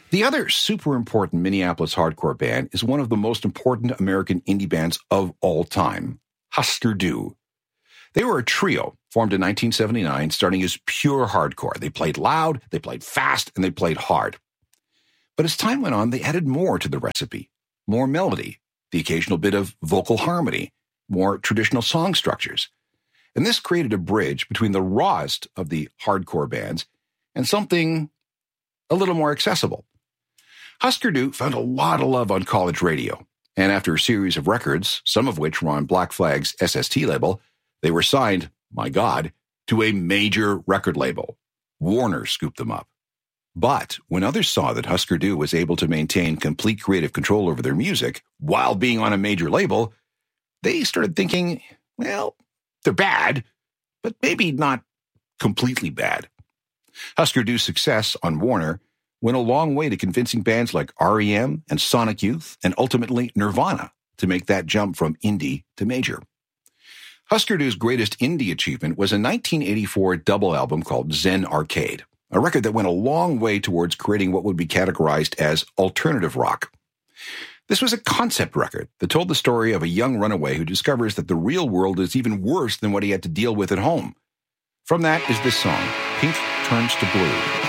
The other super important Minneapolis hardcore band is one of the most important American indie bands of all time, Husker Du. They were a trio formed in 1979, starting as pure hardcore. They played loud, they played fast, and they played hard. But as time went on, they added more to the recipe, more melody, the occasional bit of vocal harmony, more traditional song structures. And this created a bridge between the rawest of the hardcore bands and something a little more accessible. Husker Du found a lot of love on college radio, and after a series of records, some of which were on Black Flag's SST label, they were signed, my God, to a major record label. Warner scooped them up. But when others saw that Husker Du was able to maintain complete creative control over their music while being on a major label, they started thinking, well, they're bad, but maybe not completely bad. Husker Du's success on Warner went a long way to convincing bands like REM and Sonic Youth and ultimately Nirvana to make that jump from indie to major. Husker Du's greatest indie achievement was a 1984 double album called Zen Arcade, a record that went a long way towards creating what would be categorized as alternative rock. This was a concept record that told the story of a young runaway who discovers that the real world is even worse than what he had to deal with at home. From that is this song, Pink Turns to Blue.